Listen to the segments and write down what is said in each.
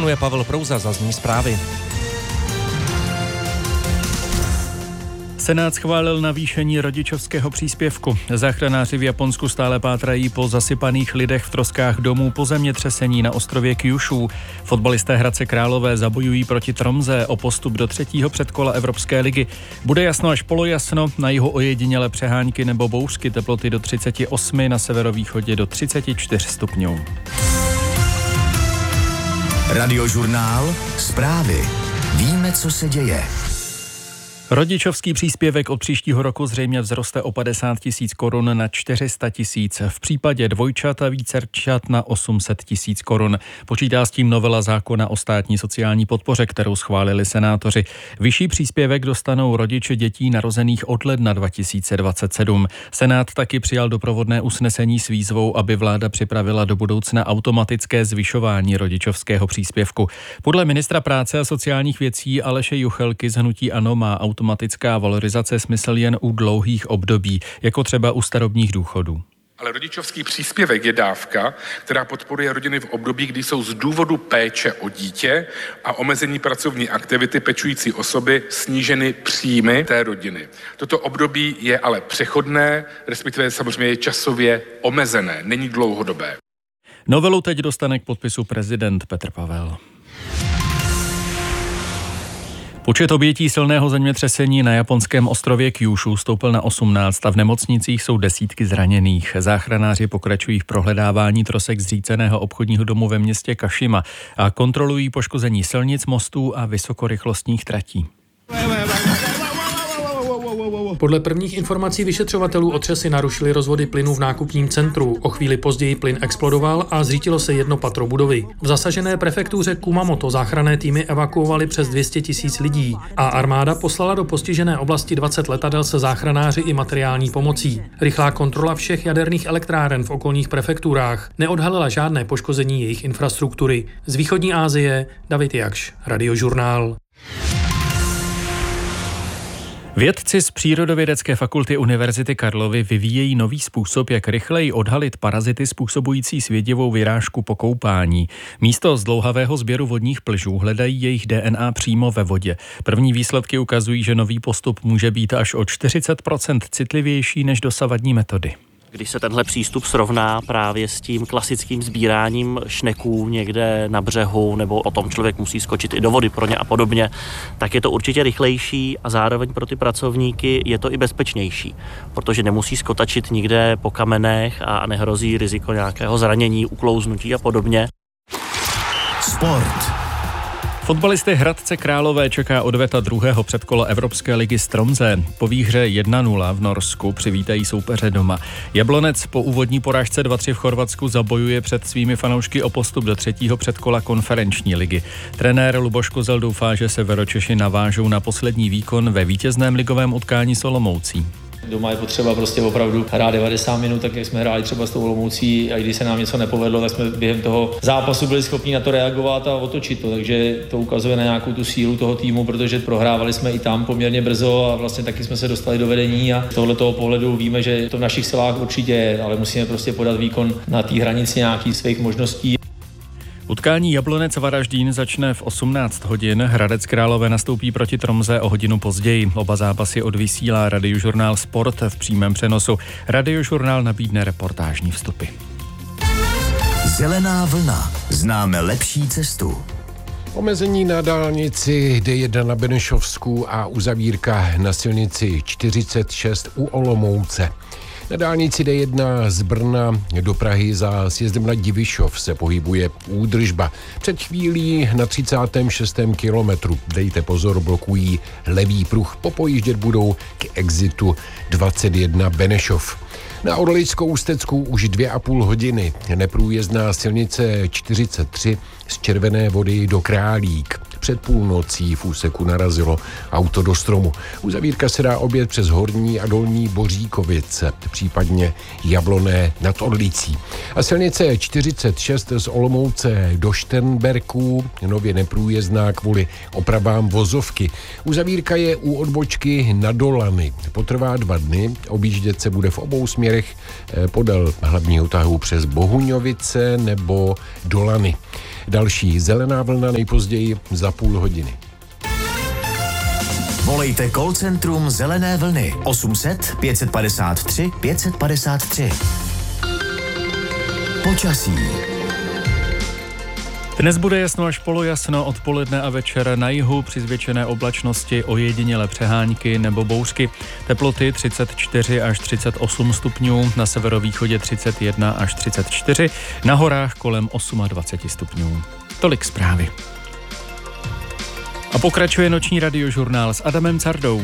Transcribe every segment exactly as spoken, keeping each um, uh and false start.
mikrofonu je Pavel Prouza, zazní zprávy. Senát schválil navýšení rodičovského příspěvku. Záchranáři v Japonsku stále pátrají po zasypaných lidech v troskách domů po zemětřesení na ostrově Kyushu. Fotbalisté Hradce Králové zabojují proti Tromze o postup do třetího předkola Evropské ligy. Bude jasno až polojasno, na jihu ojedinělé přehánky nebo bouřky, teploty do třicet osm, na severovýchodě do třicet čtyři stupňů. Radiožurnál, zprávy. Víme, co se děje. Rodičovský příspěvek od příštího roku zřejmě vzroste o padesát tisíc korun na čtyři sta tisíc. V případě dvojčat a vícerčat na osm set tisíc korun. Počítá s tím novela zákona o státní sociální podpoře, kterou schválili senátoři. Vyšší příspěvek dostanou rodiče dětí narozených od ledna dva tisíce dvacet sedm. Senát taky přijal doprovodné usnesení s výzvou, aby vláda připravila do budoucna automatické zvyšování rodičovského příspěvku. Podle ministra práce a sociálních věcí Aleše Juchelky z hnutí ANO má automatická valorizace smysl jen u dlouhých období, jako třeba u starobních důchodů. Ale rodičovský příspěvek je dávka, která podporuje rodiny v období, kdy jsou z důvodu péče o dítě a omezení pracovní aktivity pečující osoby sníženy příjmy té rodiny. Toto období je ale přechodné, respektive samozřejmě časově omezené, není dlouhodobé. Novelu teď dostane k podpisu prezident Petr Pavel. Počet obětí silného zemětřesení na japonském ostrově Kyushu stoupl na osmnáct a v nemocnicích jsou desítky zraněných. Záchranáři pokračují v prohledávání trosek zříceného obchodního domu ve městě Kashima a kontrolují poškození silnic, mostů a vysokorychlostních tratí. Podle prvních informací vyšetřovatelů otřesy narušily rozvody plynu v nákupním centru. O chvíli později plyn explodoval a zřítilo se jedno patro budovy. V zasažené prefektuře Kumamoto záchranné týmy evakuovaly přes dvě stě tisíc lidí a armáda poslala do postižené oblasti dvacet letadel se záchranáři i materiální pomocí. Rychlá kontrola všech jaderných elektráren v okolních prefekturách neodhalila žádné poškození jejich infrastruktury. Z východní Asie David Jakš, Radiožurnál. Vědci z Přírodovědecké fakulty Univerzity Karlovy vyvíjejí nový způsob, jak rychleji odhalit parazity způsobující svědivou vyrážku po koupání. Místo zdlouhavého sběru vodních plžů hledají jejich D N A přímo ve vodě. První výsledky ukazují, že nový postup může být až o čtyřicet procent citlivější než dosavadní metody. Když se tenhle přístup srovná právě s tím klasickým sbíráním šneků někde na břehu, nebo o tom člověk musí skočit i do vody pro ně a podobně, tak je to určitě rychlejší a zároveň pro ty pracovníky je to i bezpečnější, protože nemusí skotačit nikde po kamenech a nehrozí riziko nějakého zranění, uklouznutí a podobně. Sport. Fotbalisty Hradce Králové čeká odveta druhého předkola Evropské ligy z Tromze. Po výhře jedna nula v Norsku přivítají soupeře doma. Jablonec po úvodní porážce dva tři v Chorvatsku zabojuje před svými fanoušky o postup do třetího předkola konferenční ligy. Trenér Luboš Kozel doufá, že Severočeši navážou na poslední výkon ve vítězném ligovém utkání s Olomoucí. Doma je potřeba prostě opravdu hrát devadesát minut, tak jak jsme hráli třeba s tou Olomoucí, a když se nám něco nepovedlo, tak jsme během toho zápasu byli schopni na to reagovat a otočit to, takže to ukazuje na nějakou tu sílu toho týmu, protože prohrávali jsme i tam poměrně brzo a vlastně taky jsme se dostali do vedení a z tohoto pohledu víme, že to v našich silách určitě je, ale musíme prostě podat výkon na té hranici nějakých svých možností. Utkání Jablonec Varaždín začne v osmnáct hodin. Hradec Králové nastoupí proti Tromze o hodinu později. Oba zápasy odvysílá Radiožurnál Sport v přímém přenosu. Radiožurnál nabídne reportážní vstupy. Zelená vlna. Známe lepší cestu. Omezení na dálnici D jedna na Benešovsku a uzavírka na silnici čtyřicet šest u Olomouce. Na dálnici D jedna z Brna do Prahy za sjezdem na Divišov se pohybuje údržba. Před chvílí na třicátém šestém kilometru, dejte pozor, blokují levý pruh, popojíždět budou k exitu dvacet jedna Benešov. Na Orlickou Ústecku už dvě a půl hodiny neprůjezdná silnice čtyřicet tři z Červené Vody do Králík. Před půlnocí v úseku narazilo auto do stromu. Uzavírka se dá objet přes Horní a Dolní Boříkovice, případně Jabloné nad Orlicí. A silnice čtyřicet šest z Olomouce do Šternberků, nově neprůjezdná kvůli opravám vozovky. Uzavírka je u odbočky na Dolany. Potrvá dva dny, objíždět se bude v obou směrech podél hlavního tahu přes Bohuňovice nebo Dolany. Další zelená vlna nejpozději za půl hodiny. Volejte call centrum Zelené vlny osm set pět padesát tři pět padesát tři. Počasí. Dnes bude jasno až polojasno, odpoledne a večer na jihu při zvětšené oblačnosti ojedinělé přehánky nebo bouřky. Teploty třicet čtyři až třicet osm stupňů, na severovýchodě třicet jedna až třicet čtyři, na horách kolem dvacet osm stupňů. Tolik zprávy. A pokračuje noční radiožurnál s Adamem Cardou.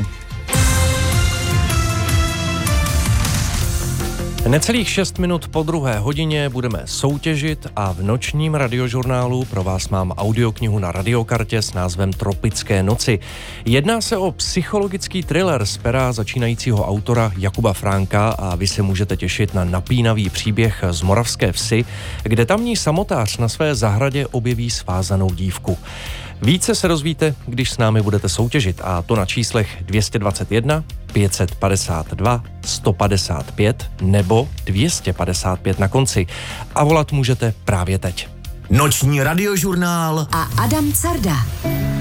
Necelých šest minut po druhé hodině budeme soutěžit a v nočním radiožurnálu pro vás mám audioknihu na radiokartě s názvem Tropické noci. Jedná se o psychologický thriller z pera začínajícího autora Jakuba Fránka a vy se můžete těšit na napínavý příběh z Moravské Vsi, kde tamní samotář na své zahradě objeví svázanou dívku. Více se dozvíte, když s námi budete soutěžit, a to na číslech dvě stě dvacet jedna, pět padesát dva, sto padesát pět nebo dvě stě padesát pět na konci. A volat můžete právě teď. Noční radiožurnál a Adam Carda.